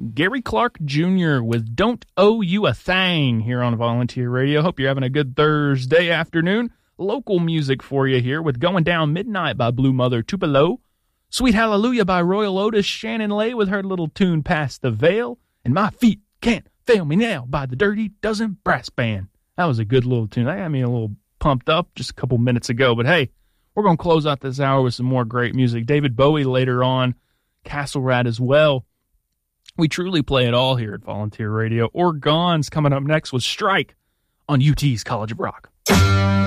Gary Clark Jr. with Don't Owe You a Thing here on Volunteer Radio. Hope you're having a good Thursday afternoon. Local music for you here with Going Down Midnight by Blue Mother Tupelo, Sweet Hallelujah by Royal Otis, Shannon Lay with her little tune Past the Veil, and My Feet Can't Fail Me Now by the Dirty Dozen Brass Band. That was a good little tune. That got me a little pumped up just a couple minutes ago. But hey, we're going to close out this hour with some more great music. David Bowie later on, Castle Rat as well. We truly play it all here at Volunteer Radio. Orgons coming up next with Strike on UT's College of Rock.